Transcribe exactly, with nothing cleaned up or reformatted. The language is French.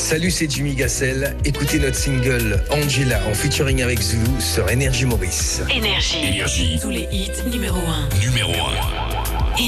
Salut, c'est Jimmy Gassel. Écoutez notre single Angela en featuring avec Zulu sur Énergie Maurice. Énergie. Énergie. Tous les hits numéro un. Numéro un.